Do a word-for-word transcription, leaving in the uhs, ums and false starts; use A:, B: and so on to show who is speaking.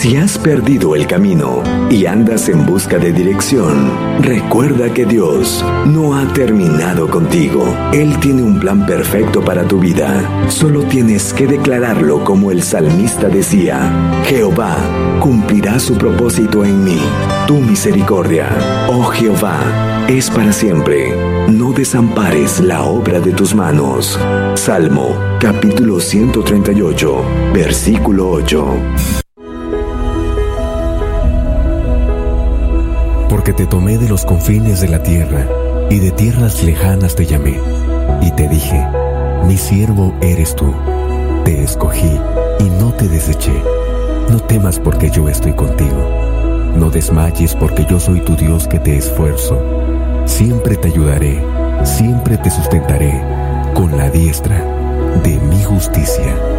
A: Si has perdido el camino y andas en busca de dirección, recuerda que Dios no ha terminado contigo. Él tiene un plan perfecto para tu vida. Solo tienes que declararlo como el salmista decía: Jehová cumplirá su propósito en mí. Tu misericordia, oh Jehová, es para siempre. No desampares la obra de tus manos. Salmo capítulo ciento treinta y ocho, versículo ocho.
B: Porque te tomé de los confines de la tierra, y de tierras lejanas te llamé, y te dije: mi siervo eres tú. Te escogí, y no te deseché. No temas, porque yo estoy contigo. No desmayes, porque yo soy tu Dios que te esfuerzo. Siempre te ayudaré, siempre te sustentaré con la diestra de mi justicia.